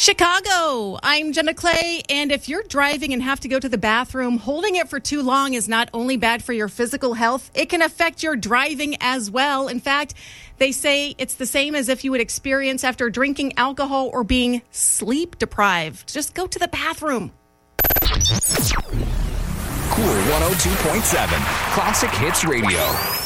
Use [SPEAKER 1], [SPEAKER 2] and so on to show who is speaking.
[SPEAKER 1] Chicago, I'm Jenna Clay, and if you're driving and have to go to the bathroom, holding it for too long is not only bad for your physical health, it can affect your driving as well. In fact, they say it's the same as if you would experience after drinking alcohol or being sleep deprived. Just go to the bathroom.
[SPEAKER 2] Cool 102.7 Classic Hits Radio.